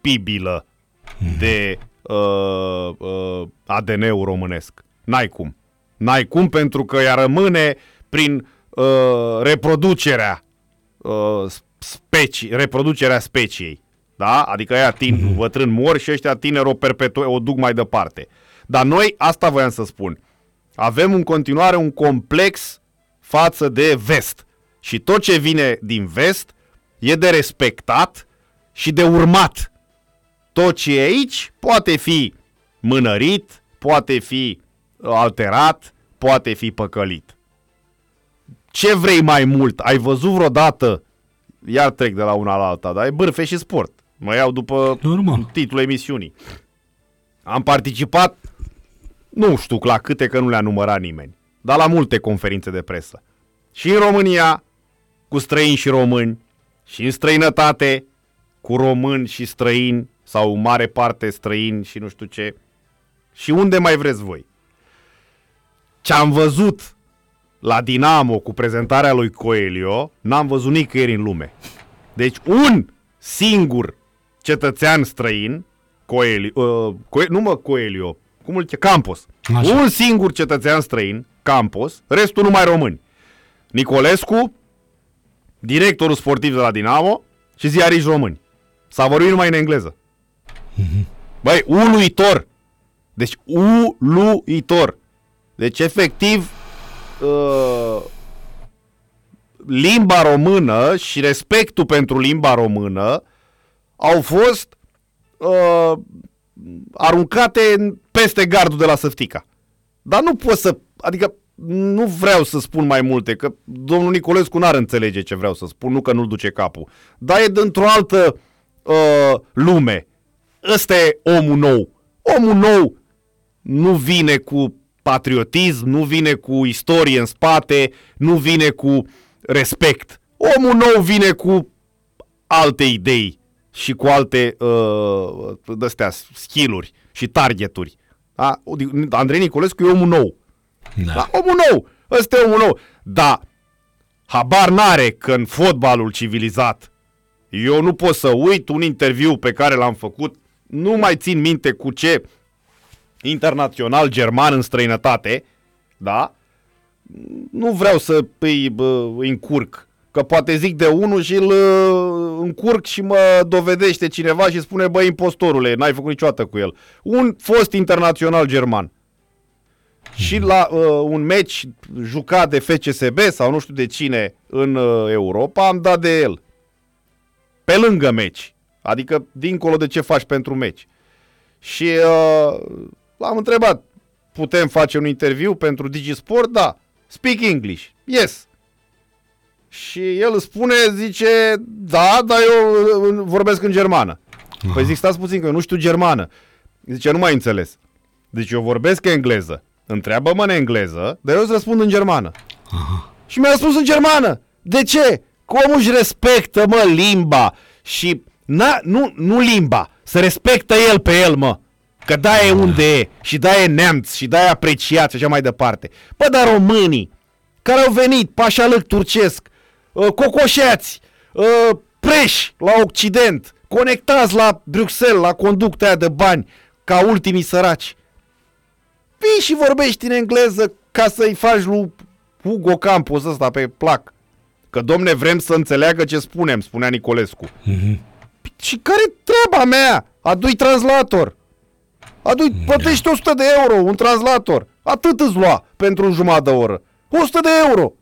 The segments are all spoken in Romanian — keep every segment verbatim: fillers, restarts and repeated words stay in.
cuspibilă de uh, uh, A D N-ul românesc. N-ai cum. N-ai cum, pentru că ea rămâne prin uh, reproducerea uh, specii, reproducerea speciei. Da? Adică ea tin, mm-hmm. bătrân mor și ăștia tineri o perpetu- o duc mai departe. Dar noi, asta voiam să spun, avem în continuare un complex față de vest. Și tot ce vine din vest e de respectat și de urmat. Tot ce e aici poate fi mânărit, poate fi alterat, poate fi păcălit. Ce vrei mai mult? Ai văzut vreodată, iar trec de la una la alta, dar e bârfe și sport. Mă iau după Normal. titlul emisiunii. Am participat, nu știu la câte, că nu le-a numărat nimeni, dar la multe conferințe de presă. Și în România, cu străini și români, și în străinătate, cu români și străini, sau mare parte străini și nu știu ce. Și unde mai vreți voi. Ce am văzut la Dinamo cu prezentarea lui Coelho, n-am văzut nicăieri în lume. Deci un singur cetățean străin, Coelho, uh, Coelho, nu mă Coelho, cum îl cheamă? Campos. Așa. Un singur cetățean străin, Campos, restul numai români. Nicolescu, directorul sportiv de la Dinamo și ziariști români. S-a vorbit numai în engleză. Mm-hmm. Băi, uluitor. Deci uluitor. Deci efectiv uh, limba română și respectul pentru limba română au fost uh, aruncate peste gardul de la Săftica. Dar nu pot să, adică nu vreau să spun mai multe, că domnul Nicolescu n-ar înțelege ce vreau să spun, nu că nu-l duce capul. Dar e dintr-o altă uh, lume. Ăsta e omul nou. Omul nou nu vine cu patriotism, nu vine cu istorie în spate, nu vine cu respect. Omul nou vine cu alte idei și cu alte uh, de-astea, skill-uri și targeturi. Da? Andrei Nicolescu e omul nou. Da. Da? Omul nou. Ăsta e omul nou. Dar habar n-are că în fotbalul civilizat, eu nu pot să uit un interviu pe care l-am făcut, nu mai țin minte cu ce internațional german în străinătate, da? Nu vreau să îi bă, încurc, că poate zic de unul și îl încurc și mă dovedește cineva și spune, bă, impostorule, n-ai făcut niciodată cu el. Un fost internațional german. Și la uh, un meci jucat de F C S B sau nu știu de cine în uh, Europa, am dat de el. Pe lângă meci. Adică dincolo de ce faci pentru meci. Și uh, l-am întrebat, putem face un interviu pentru DigiSport? Da. Speak English. Yes. Și el spune, zice, da, dar eu vorbesc în germană. Uh-huh. Păi zic, stați puțin că eu nu știu germană. Zice, nu mai înțeles. Deci eu vorbesc engleză. Întreabă-mă în engleză, dar eu îți răspund în germană. Uh-huh. Și mi-a răspuns în germană. De ce? Că omul își respectă, mă, limba. Și na, nu, nu limba, să respectă el pe el, mă. Că da e unde e, și da e neamț, și da e apreciat și așa mai departe. Bă, dar românii care au venit, pașalăc turcesc, uh, cocoșeați, uh, preși la Occident, conectați la Bruxelles, la conducta aia de bani, ca ultimii săraci. Vii și vorbești în engleză ca să-i faci lui Hugo Campos ăsta pe plac. Că, domne, vrem să înțeleagă ce spunem, spunea Nicolescu. Mm-hmm. Și care-i treaba mea? Adu-i translator. Adu-i, plătești o sută de euro, un translator. Atât îți lua pentru un jumătate de oră. o sută de euro.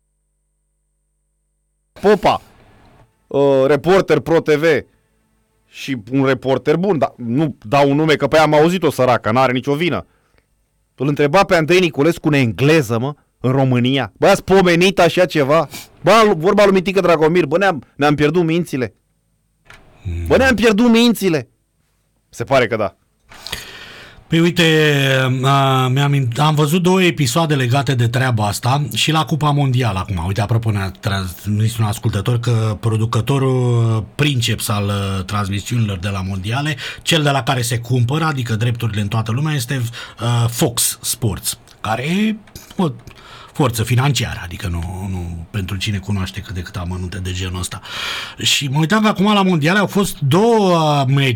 Popa, uh, reporter Pro T V și un reporter bun, dar nu dau un nume că pe aia am auzit-o săracă, n-are nicio vină. Îl întreba pe Andrei Nicolescu în engleză, mă, în România. Bă, ați pomenit așa ceva? Bă, vorba lui Mitică Dragomir, bă, ne-am, ne-am pierdut mințile. Bă, ne-am pierdut mințile. Se pare că da. Păi uite, am, am văzut două episoade legate de treaba asta și la Cupa Mondială acum. Uite, apropo, ne-a transmis un ascultător că producătorul princeps al transmisiunilor de la mondiale, cel de la care se cumpără, adică drepturile în toată lumea, este uh, Fox Sports, care e o forță financiară, adică nu, nu pentru cine cunoaște cât de cât amănunte de genul ăsta. Și mă uitam că acum la mondiale au fost două meciuri